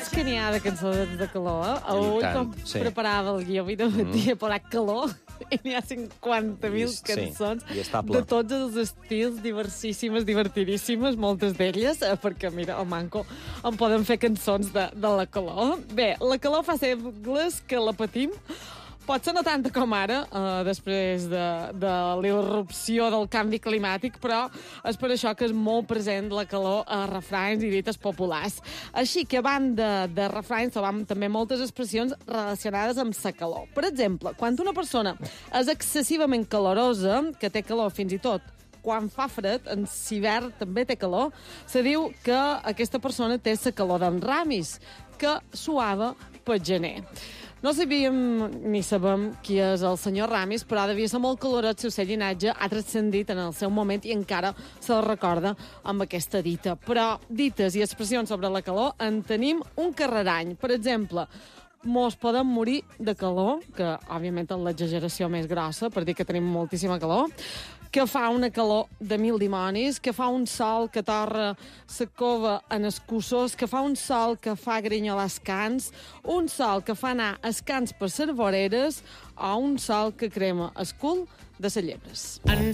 Saps que n'hi ha de cançons de calor? Avui, tant, com sí. preparava el guió, avui de matí he posat calor, i n'hi ha 50.000 Sí, cançons i estable. de tots els estils, diversíssimes, divertidíssimes, moltes d'elles, perquè, mira, el manco en poden fer cançons de la calor. Bé, la calor fa segles que la patim, potser no tanta com ara, després de l'irrupció del canvi climàtic, però és per això que és molt present la calor a refranys i dites populars. Així que, a banda de refranys, trobam també moltes expressions relacionades amb la calor. Per exemple, quan una persona és excessivament calorosa, que té calor fins i tot quan fa fred, en hivern també té calor, se diu que aquesta persona té la calor d'en Ramis, que suava pel gener. No sabíem ni sabem qui és el senyor Ramis, però devia ser molt calorós si el seu llinatge ha transcendit en el seu moment i encara se'l recorda amb aquesta dita. Però dites i expressions sobre la calor en tenim un carrerany. Per exemple, mos podem morir de calor, que òbviament és l'exageració més grossa, per dir que tenim moltíssima calor, que fa una calor de mil dimonis, que fa un sol que torra la cova en escussos, que fa un sol que fa grinyolar els cans, un sol que fa anar els cans per les voreres o un sol que crema el cul de les llebres.